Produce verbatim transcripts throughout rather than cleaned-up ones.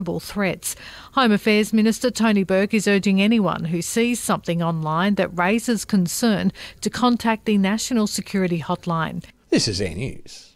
threats. Home Affairs Minister Tony Burke is urging anyone who sees something online that raises concern to contact the National Security Hotline. This is Air News.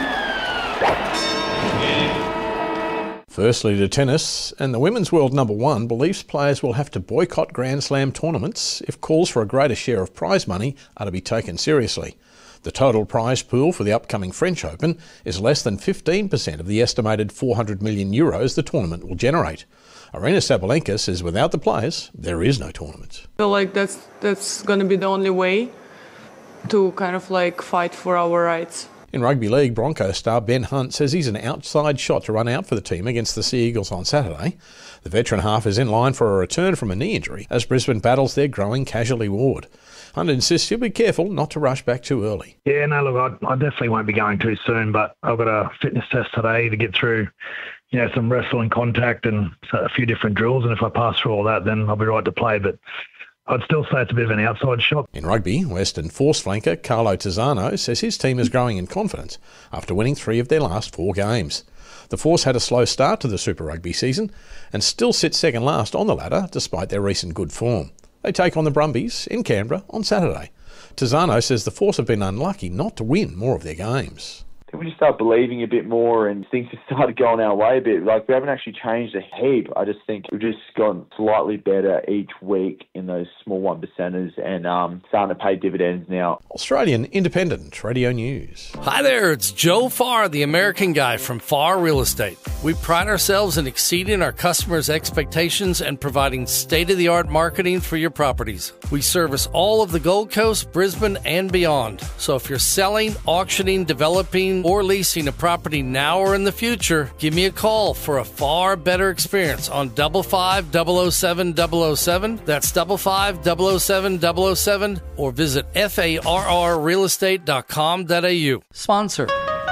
Firstly to tennis, and the women's world number one believes players will have to boycott Grand Slam tournaments if calls for a greater share of prize money are to be taken seriously. The total prize pool for the upcoming French Open is less than fifteen percent of the estimated four hundred million euros the tournament will generate. Aryna Sabalenka says without the players, there is no tournament. I feel like that's that's going to be the only way to kind of like fight for our rights. In rugby league, Broncos star Ben Hunt says he's an outside shot to run out for the team against the Sea Eagles on Saturday. The veteran half is in line for a return from a knee injury as Brisbane battles their growing casualty ward. Hunt insists he'll be careful not to rush back too early. Yeah, no, look, I, I definitely won't be going too soon, but I've got a fitness test today to get through, you know, some wrestle and contact and a few different drills, and if I pass through all that, then I'll be right to play, but I'd still say it's a bit of an outside shot. In rugby, Western Force flanker Carlo Tizzano says his team is growing in confidence after winning three of their last four games. The Force had a slow start to the Super Rugby season and still sit second last on the ladder despite their recent good form. They take on the Brumbies in Canberra on Saturday. Tizzano says the Force have been unlucky not to win more of their games. We just start believing a bit more and things have started going our way a bit. Like, we haven't actually changed a heap. I just think we've just gone slightly better each week in those small one percenters and um, starting to pay dividends now. Australian Independent Radio News. Hi there, it's Joe Farr, the American guy from Farr Real Estate. We pride ourselves in exceeding our customers' expectations and providing state-of-the-art marketing for your properties. We service all of the Gold Coast, Brisbane, and beyond. So if you're selling, auctioning, developing, or leasing a property now or in the future, give me a call for a far better experience on double five double oh seven double oh seven. That's double five double oh seven double oh seven, or visit F A R R real estate dot com dot A U. Sponsor.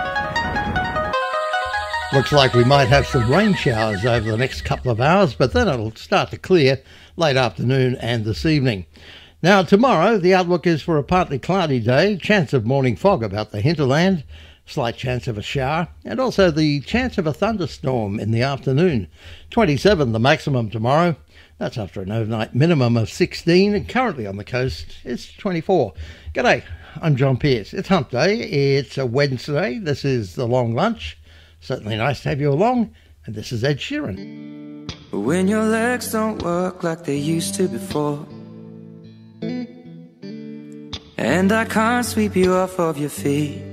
Looks like we might have some rain showers over the next couple of hours, but then it'll start to clear late afternoon and this evening. Now, tomorrow, the outlook is for a partly cloudy day, chance of morning fog about the hinterland, slight chance of a shower, and also the chance of a thunderstorm in the afternoon. twenty-seven the maximum tomorrow. That's after an overnight minimum of sixteen, and currently on the coast it's twenty-four. G'day, I'm John Pearce. It's hump day. It's a Wednesday. This is The Long Lunch. Certainly nice to have you along, and this is Ed Sheeran. When your legs don't work like they used to before, and I can't sweep you off of your feet,